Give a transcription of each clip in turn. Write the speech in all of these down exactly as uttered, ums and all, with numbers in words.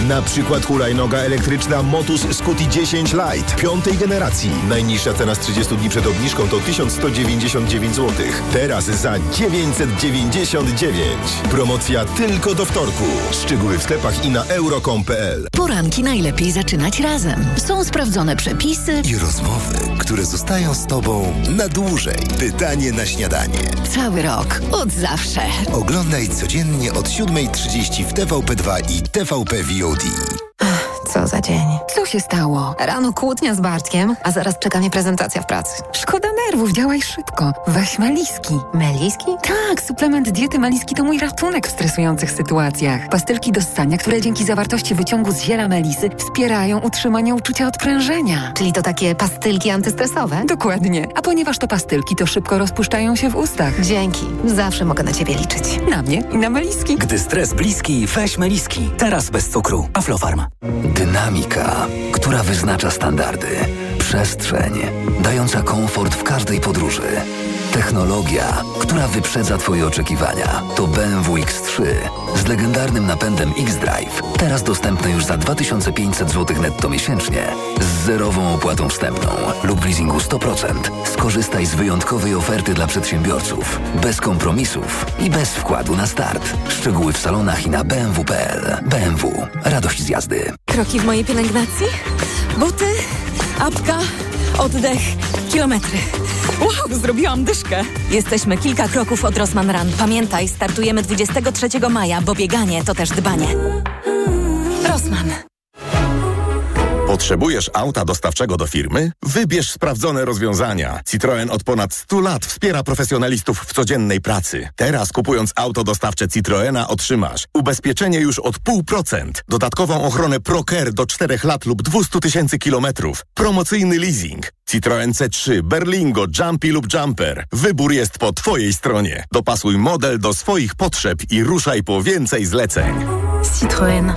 Na przykład hulajnoga elektryczna Motus Scuti dziesięć Lite piątej generacji. Najniższa cena z trzydziestu dni przed obniżką to tysiąc sto dziewięćdziesiąt dziewięć złotych. Teraz za dziewięćset dziewięćdziesiąt dziewięć. Promocja tylko do wtorku. Szczegóły w sklepach i na euro kropka com kropka p l. Poranki najlepiej zaczynać razem. Są sprawdzone przepisy i rozmowy, które zostają z Tobą na dłużej. Pytanie na śniadanie. Cały rok. Od zawsze. Oglądaj codziennie od siódmej trzydzieści w T V P dwa i T V P V O D. Co za dzień. Co się stało? Rano kłótnia z Bartkiem, a zaraz czeka mnie prezentacja w pracy. Szkoda nerwów, działaj szybko. Weź Meliski. Meliski? Tak, suplement diety Meliski to mój ratunek w stresujących sytuacjach. Pastylki do ssania, które dzięki zawartości wyciągu z ziela melisy wspierają utrzymanie uczucia odprężenia. Czyli to takie pastylki antystresowe? Dokładnie. A ponieważ to pastylki, to szybko rozpuszczają się w ustach. Dzięki. Zawsze mogę na Ciebie liczyć. Na mnie i na Meliski. Gdy stres bliski, weź Meliski. Teraz bez cukru. Aflofarm. Dynamika, która wyznacza standardy. Przestrzeń, dająca komfort w każdej podróży. Technologia, która wyprzedza Twoje oczekiwania. To B M W X trzy z legendarnym napędem X-Drive. Teraz dostępne już za dwa tysiące pięćset złotych netto miesięcznie. Z zerową opłatą wstępną lub w leasingu sto procent. Skorzystaj z wyjątkowej oferty dla przedsiębiorców. Bez kompromisów i bez wkładu na start. Szczegóły w salonach i na b m w kropka p l. B M W. Radość z jazdy. Kroki w mojej pielęgnacji? Buty, apka, oddech, kilometry. Wow, zrobiłam dyszkę. Jesteśmy kilka kroków od Rossmann Run. Pamiętaj, startujemy dwudziestego trzeciego maja, bo bieganie to też dbanie. Rossmann. Potrzebujesz auta dostawczego do firmy? Wybierz sprawdzone rozwiązania. Citroen od ponad stu lat wspiera profesjonalistów w codziennej pracy. Teraz kupując auto dostawcze Citroena otrzymasz ubezpieczenie już od pół procent, dodatkową ochronę ProCare do czterech lat lub dwieście tysięcy kilometrów, promocyjny leasing. Citroen C trzy, Berlingo, Jumpy lub Jumper. Wybór jest po Twojej stronie. Dopasuj model do swoich potrzeb i ruszaj po więcej zleceń. Citroen.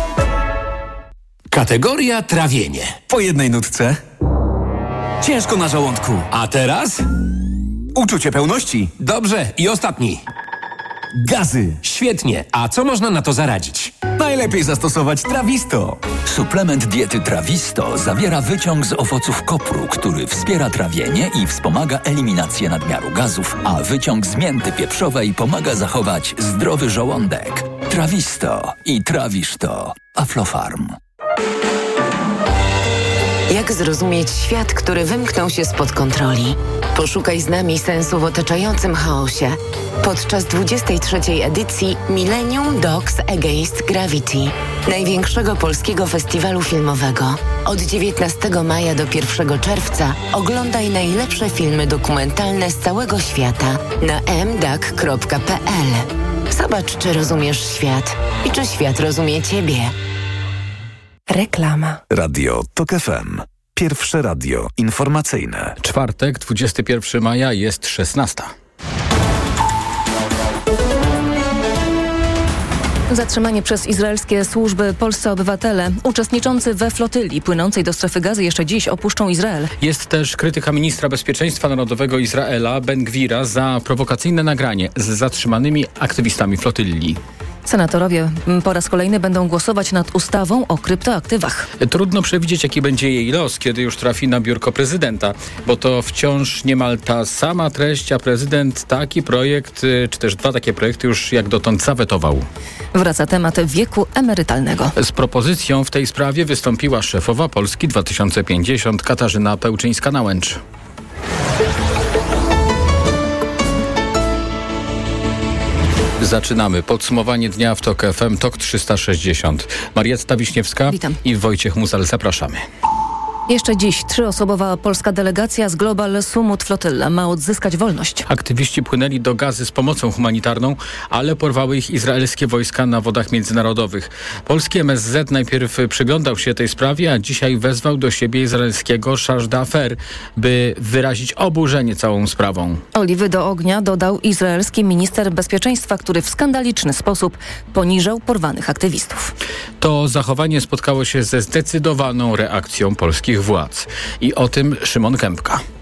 Kategoria trawienie. Po jednej nutce. Ciężko na żołądku. A teraz? Uczucie pełności. Dobrze, i ostatni. Gazy. Świetnie. A co można na to zaradzić? Najlepiej zastosować Trawisto. Suplement diety Trawisto zawiera wyciąg z owoców kopru, który wspiera trawienie i wspomaga eliminację nadmiaru gazów, a wyciąg z mięty pieprzowej pomaga zachować zdrowy żołądek. Trawisto i trawisz to. Aflofarm. Jak zrozumieć świat, który wymknął się spod kontroli? Poszukaj z nami sensu w otaczającym chaosie. Podczas dwudziestej trzeciej edycji Millennium Dogs Against Gravity, największego polskiego festiwalu filmowego. Od dziewiętnastego maja do pierwszego czerwca oglądaj najlepsze filmy dokumentalne z całego świata na m d a c kropka p l. Zobacz, czy rozumiesz świat i czy świat rozumie Ciebie. Reklama. Radio Tok F M. Pierwsze radio informacyjne. Czwartek, dwudziestego pierwszego maja, jest szesnasta. Zatrzymanie przez izraelskie służby polscy obywatele uczestniczący we flotyli płynącej do strefy Gazy jeszcze dziś opuszczą Izrael. Jest też krytyka ministra bezpieczeństwa narodowego Izraela Ben-Gwira za prowokacyjne nagranie z zatrzymanymi aktywistami flotyli. Senatorowie po raz kolejny będą głosować nad ustawą o kryptoaktywach. Trudno przewidzieć, jaki będzie jej los, kiedy już trafi na biurko prezydenta, bo to wciąż niemal ta sama treść, a prezydent taki projekt, czy też dwa takie projekty już jak dotąd zawetował. Wraca temat wieku emerytalnego. Z propozycją w tej sprawie wystąpiła szefowa Polski dwa tysiące pięćdziesiąt Katarzyna Pełczyńska-Nałęcz. Zaczynamy. Podsumowanie dnia w TOK F M, TOK trzysta sześćdziesiąt. Marietta Wiśniewska Witam. I Wojciech Muzal. Zapraszamy. Jeszcze dziś trzyosobowa polska delegacja z Global Sumut Flotilla ma odzyskać wolność. Aktywiści płynęli do Gazy z pomocą humanitarną, ale porwały ich izraelskie wojska na wodach międzynarodowych. Polski M S Z najpierw przyglądał się tej sprawie, a dzisiaj wezwał do siebie izraelskiego Charge d'Affaires, by wyrazić oburzenie całą sprawą. Oliwy do ognia dodał izraelski minister bezpieczeństwa, który w skandaliczny sposób poniżał porwanych aktywistów. To zachowanie spotkało się ze zdecydowaną reakcją polskich władz. I o tym Szymon Kępka.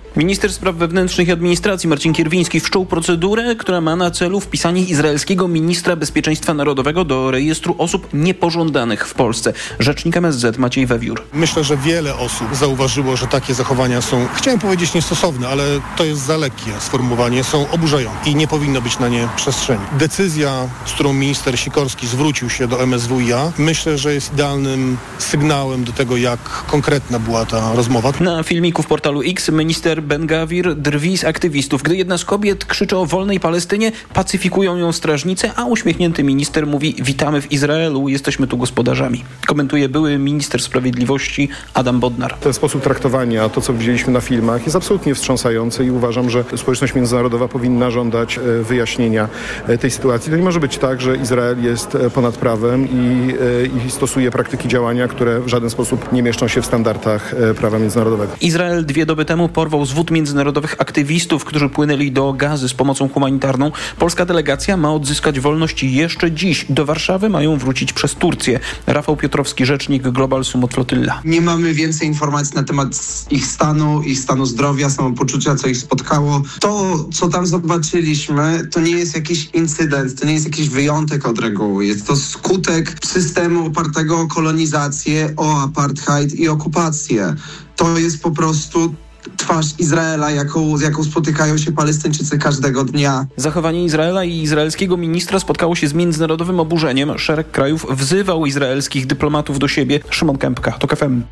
Minister Spraw Wewnętrznych i Administracji Marcin Kierwiński wszczął procedurę, która ma na celu wpisanie izraelskiego ministra bezpieczeństwa narodowego do rejestru osób niepożądanych w Polsce. Rzecznik M S Z Maciej Wewiór. Myślę, że wiele osób zauważyło, że takie zachowania są, chciałem powiedzieć niestosowne, ale to jest za lekkie sformułowanie, są oburzające i nie powinno być na nie przestrzeni. Decyzja, z którą minister Sikorski zwrócił się do M S W i A, myślę, że jest idealnym sygnałem do tego, jak konkretna była ta rozmowa. Na filmiku w portalu X minister Ben Gavir drwi z aktywistów. Gdy jedna z kobiet krzyczy o wolnej Palestynie, pacyfikują ją strażnicy, a uśmiechnięty minister mówi: witamy w Izraelu, jesteśmy tu gospodarzami. Komentuje były minister sprawiedliwości Adam Bodnar. Ten sposób traktowania, to co widzieliśmy na filmach, jest absolutnie wstrząsający i uważam, że społeczność międzynarodowa powinna żądać wyjaśnienia tej sytuacji. To nie może być tak, że Izrael jest ponad prawem i, i stosuje praktyki działania, które w żaden sposób nie mieszczą się w standardach prawa międzynarodowego. Izrael dwie doby temu porwał z wód międzynarodowych aktywistów, którzy płynęli do Gazy z pomocą humanitarną. Polska delegacja ma odzyskać wolność jeszcze dziś. Do Warszawy mają wrócić przez Turcję. Rafał Piotrowski, rzecznik Global Summit Flotilla. Nie mamy więcej informacji na temat ich stanu, ich stanu zdrowia, samopoczucia, co ich spotkało. To, co tam zobaczyliśmy, to nie jest jakiś incydent, to nie jest jakiś wyjątek od reguły. Jest to skutek systemu opartego o kolonizację, o apartheid i okupację. To jest po prostu twarz Izraela, jaką, z jaką spotykają się Palestyńczycy każdego dnia. Zachowanie Izraela i izraelskiego ministra spotkało się z międzynarodowym oburzeniem. Szereg krajów wzywał izraelskich dyplomatów do siebie. Szymon Kępka, TOK F M.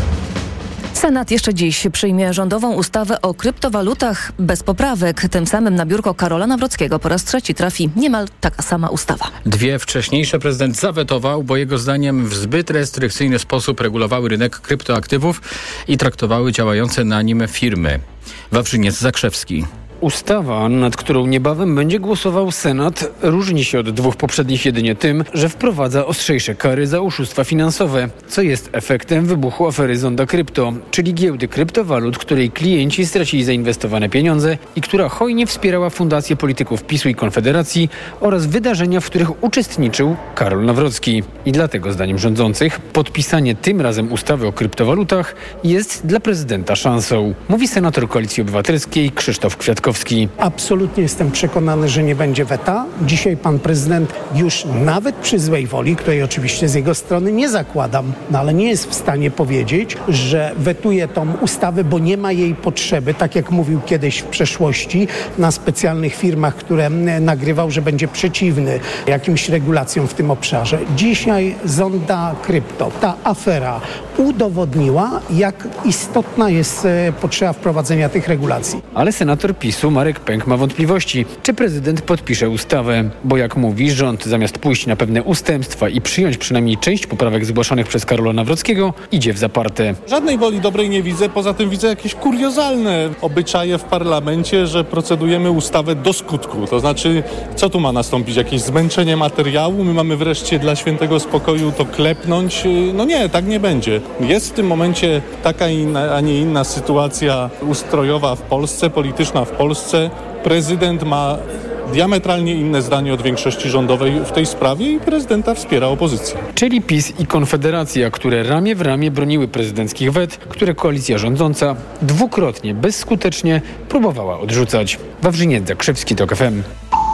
Senat jeszcze dziś przyjmie rządową ustawę o kryptowalutach bez poprawek. Tym samym na biurko Karola Nawrockiego po raz trzeci trafi niemal taka sama ustawa. Dwie wcześniejsze prezydent zawetował, bo jego zdaniem w zbyt restrykcyjny sposób regulowały rynek kryptoaktywów i traktowały działające na nim firmy. Wawrzyniec Zakrzewski. Ustawa, nad którą niebawem będzie głosował Senat, różni się od dwóch poprzednich jedynie tym, że wprowadza ostrzejsze kary za oszustwa finansowe, co jest efektem wybuchu afery Zonda Krypto, czyli giełdy kryptowalut, której klienci stracili zainwestowane pieniądze i która hojnie wspierała fundacje polityków PiSu i Konfederacji oraz wydarzenia, w których uczestniczył Karol Nawrocki. I dlatego, zdaniem rządzących, podpisanie tym razem ustawy o kryptowalutach jest dla prezydenta szansą, mówi senator Koalicji Obywatelskiej Krzysztof Kwiatkowski. Absolutnie jestem przekonany, że nie będzie weta. Dzisiaj pan prezydent już nawet przy złej woli, której oczywiście z jego strony nie zakładam, no ale nie jest w stanie powiedzieć, że wetuje tą ustawę, bo nie ma jej potrzeby, tak jak mówił kiedyś w przeszłości na specjalnych firmach, które nagrywał, że będzie przeciwny jakimś regulacjom w tym obszarze. Dzisiaj Zonda Krypto, ta afera udowodniła, jak istotna jest potrzeba wprowadzenia tych regulacji. Ale senator PiSu Marek Pęk ma wątpliwości, czy prezydent podpisze ustawę, bo jak mówi, rząd zamiast pójść na pewne ustępstwa i przyjąć przynajmniej część poprawek zgłaszanych przez Karola Nawrockiego, idzie w zaparte. Żadnej woli dobrej nie widzę, poza tym widzę jakieś kuriozalne obyczaje w parlamencie, że procedujemy ustawę do skutku. To znaczy, co tu ma nastąpić? Jakieś zmęczenie materiału? My mamy wreszcie dla świętego spokoju to klepnąć? No nie, tak nie będzie. Jest w tym momencie taka, a nie inna sytuacja ustrojowa w Polsce, polityczna w Polsce. Prezydent ma diametralnie inne zdanie od większości rządowej w tej sprawie i prezydenta wspiera opozycja. Czyli PiS i Konfederacja, które ramię w ramię broniły prezydenckich wet, które koalicja rządząca dwukrotnie bezskutecznie próbowała odrzucać. Wawrzyniec Zakrzewski, TOK F M.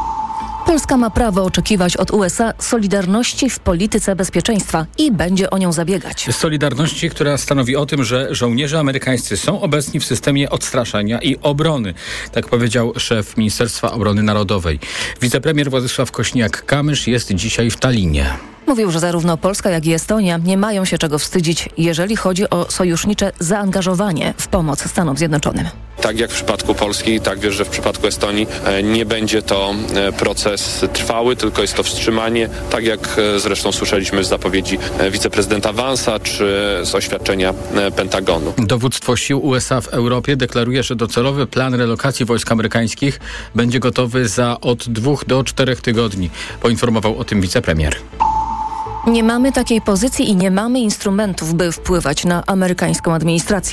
Polska ma prawo oczekiwać od U S A solidarności w polityce bezpieczeństwa i będzie o nią zabiegać. Solidarności, która stanowi o tym, że żołnierze amerykańscy są obecni w systemie odstraszania i obrony. Tak powiedział szef Ministerstwa Obrony Narodowej. Wicepremier Władysław Kośniak-Kamysz jest dzisiaj w Tallinie. Mówił, że zarówno Polska, jak i Estonia nie mają się czego wstydzić, jeżeli chodzi o sojusznicze zaangażowanie w pomoc Stanom Zjednoczonym. Tak jak w przypadku Polski, tak wiesz, że w przypadku Estonii nie będzie to proces trwały, tylko jest to wstrzymanie, tak jak zresztą słyszeliśmy z zapowiedzi wiceprezydenta Vansa czy z oświadczenia Pentagonu. Dowództwo sił U S A w Europie deklaruje, że docelowy plan relokacji wojsk amerykańskich będzie gotowy za od dwóch do czterech tygodni, poinformował o tym wicepremier. Nie mamy takiej pozycji i nie mamy instrumentów, by wpływać na amerykańską administrację.